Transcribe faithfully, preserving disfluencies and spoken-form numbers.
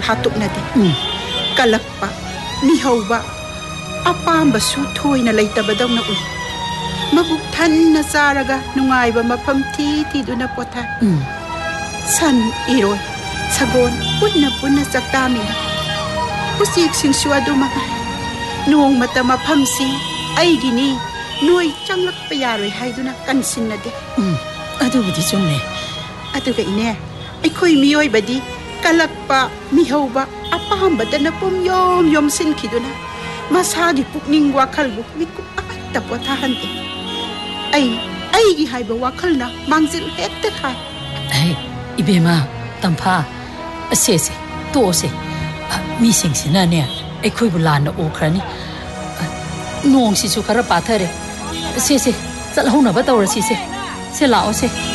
ꯊꯥꯇꯨꯛꯅꯗꯦ ꯀꯜꯂꯛꯄ ꯃꯤꯍꯧꯕ ꯑꯄꯥꯝꯕꯁꯨ ꯊꯣꯏꯅ ꯂꯩꯇꯕꯗꯧꯅ ꯎꯏ ꯃꯕꯨꯛ ꯊꯟꯅ ꯆꯥꯔꯒ ꯅꯨꯡꯉꯥꯏꯕ ꯃꯐꯝ ꯊꯤ ꯊꯤꯗꯨꯅ ꯄꯣꯊꯥꯏ ꯁꯟ ꯏꯔꯣꯏ ꯁꯒꯣꯜ ꯄꯨꯟꯅ ꯄꯨꯟꯅ ꯆꯥꯛꯇꯥꯃꯤꯟꯅꯩ ꯎꯆꯦꯛꯁꯤꯡꯁꯨ ꯑꯗꯨꯃꯉꯥꯏ ꯅꯣꯡꯃꯇ ꯃꯐꯝꯁꯤ ꯑꯩꯒꯤꯅꯤ ꯅꯣꯏ ꯆꯪꯂꯛꯄ ꯌꯥꯔꯣꯏ ꯍꯥꯏꯗꯨꯅ ꯀꯟꯁꯤꯟꯅꯗꯦ ꯑꯗꯨꯕꯨꯗꯤ ꯆꯨꯝꯃꯦ ꯑꯗꯨꯒ ꯏꯅꯦ ꯑꯩꯈꯣꯏ ꯃꯤꯑꯣꯏꯕꯗꯤ ꯀꯜꯂꯛꯄ ꯃꯤꯍꯧꯕ ꯑꯄꯥꯝꯕꯗꯅ ꯄꯨꯝꯌꯣꯝ ꯌꯣꯝꯁꯤꯟꯈꯤꯗꯨꯅ ꯃꯁꯥꯒꯤ ꯄꯨꯛꯅꯤꯡ ꯋꯥꯈꯜꯕꯨ ꯃꯤꯀꯨꯞ ꯑꯃꯠꯇ ꯄꯣꯊꯥꯍꯟꯗꯦ ꯑꯩ ꯑꯩꯒꯤ ꯍꯥꯏꯕ ꯋꯥꯈꯜꯅ ꯃꯥꯡꯖꯤꯜ ꯍꯦꯛꯇ ꯊꯥꯏ ꯏꯕꯦꯝꯃ ꯇꯝꯐꯥ ꯑꯁꯦꯁꯦ ꯇꯣꯛꯑꯁꯦ ꯃꯤꯁꯤꯡꯁꯤꯅꯅꯦ ꯑꯩꯈꯣꯏꯕꯨ ꯂꯥꯟꯅ ꯎꯈ꯭ꯔꯅꯤ ꯅꯣꯡꯁꯤꯁꯨ ꯈꯔ ꯄꯥꯊꯔꯦ ꯁꯦꯁꯦ ꯆꯠꯍꯧꯅꯕ ꯇꯧꯔꯁꯤꯁꯦ ꯁꯦ ꯂꯥꯛꯑꯣꯁꯦ